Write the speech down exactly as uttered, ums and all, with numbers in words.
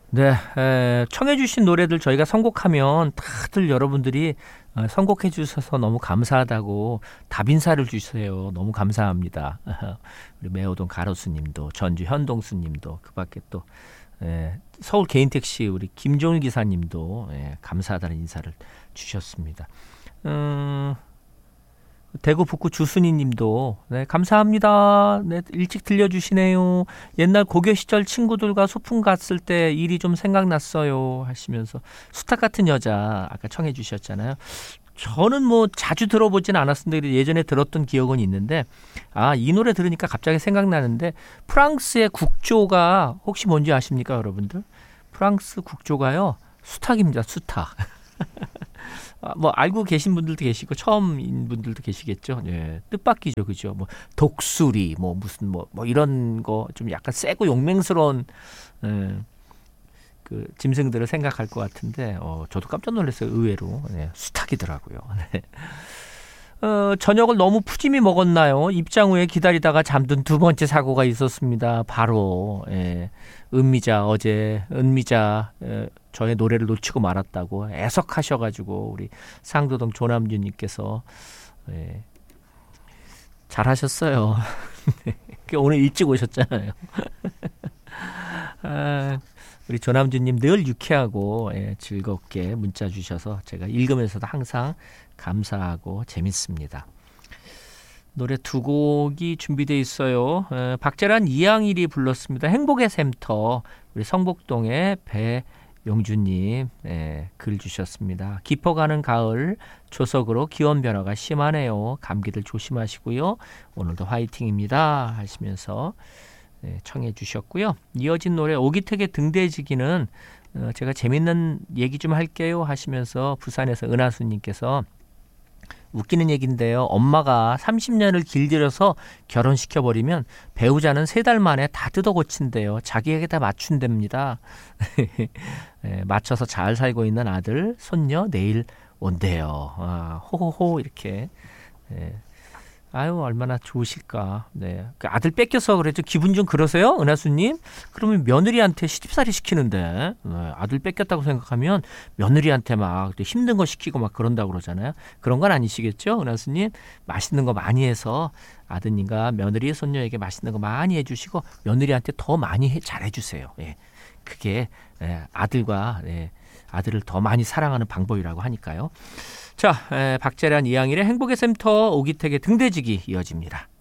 네, 에, 청해 주신 노래들 저희가 선곡하면 다들 여러분들이 어, 선곡해 주셔서 너무 감사하다고 답인사를 주세요. 너무 감사합니다. 우리 매호동 가로수님도, 전주 현동수님도, 그 밖에 또 에, 서울 개인택시 우리 김종일 기사님도 에, 감사하다는 인사를 주셨습니다. 음, 대구 북구 주순이 님도 네, 감사합니다. 네, 일찍 들려주시네요. 옛날 고교 시절 친구들과 소풍 갔을 때 일이 좀 생각났어요 하시면서 수탉 같은 여자 아까 청해 주셨잖아요. 저는 뭐 자주 들어보진 않았는데 예전에 들었던 기억은 있는데 아, 이 노래 들으니까 갑자기 생각나는데 프랑스의 국조가 혹시 뭔지 아십니까 여러분들? 프랑스 국조가요. 수탉입니다. 수탉. 아, 뭐 알고 계신 분들도 계시고 처음인 분들도 계시겠죠. 예, 뜻밖이죠, 그죠? 뭐 독수리, 뭐 무슨 뭐, 뭐 이런 거 좀 약간 세고 용맹스러운 예, 그 짐승들을 생각할 것 같은데, 어, 저도 깜짝 놀랐어요. 의외로 예, 수탉이더라고요. 네. 어, 저녁을 너무 푸짐히 먹었나요? 입장 후에 기다리다가 잠든 두 번째 사고가 있었습니다. 바로 예, 은미자 어제 은미자 예, 저의 노래를 놓치고 말았다고 애석하셔가지고 우리 상도동 조남준님께서 예, 잘하셨어요. 오늘 일찍 오셨잖아요. 아, 우리 조남준님 늘 유쾌하고 예, 즐겁게 문자 주셔서 제가 읽으면서도 항상 감사하고 재밌습니다. 노래 두 곡이 준비되어 있어요. 에, 박재란 이양일이 불렀습니다. 행복의 샘터 우리 성북동의 배용주님 에, 글 주셨습니다. 깊어가는 가을 조석으로 기온 변화가 심하네요. 감기들 조심하시고요. 오늘도 화이팅입니다 하시면서 에, 청해 주셨고요. 이어진 노래 오기택의 등대지기는 어, 제가 재밌는 얘기 좀 할게요 하시면서 부산에서 은하수님께서 웃기는 얘기인데요. 엄마가 삼십 년을 길들여서 결혼시켜버리면 배우자는 세 달 만에 다 뜯어 고친대요. 자기에게 다 맞춘답니다. 네, 맞춰서 잘 살고 있는 아들, 손녀 내일 온대요. 아, 호호호 이렇게. 네. 아유 얼마나 좋으실까. 네. 그 아들 뺏겨서 그랬죠. 기분 좀 그러세요, 은하수님? 그러면 며느리한테 시집살이 시키는데 네. 아들 뺏겼다고 생각하면 며느리한테 막 힘든 거 시키고 막 그런다고 그러잖아요. 그런 건 아니시겠죠, 은하수님? 맛있는 거 많이 해서 아드님과 며느리, 손녀에게 맛있는 거 많이 해주시고 며느리한테 더 많이 해, 잘해주세요. 예. 그게 예, 아들과 예, 아들을 더 많이 사랑하는 방법이라고 하니까요. 자, 에, 박재란 이양일의 행복의 샘터 오기택의 등대지기 이어집니다.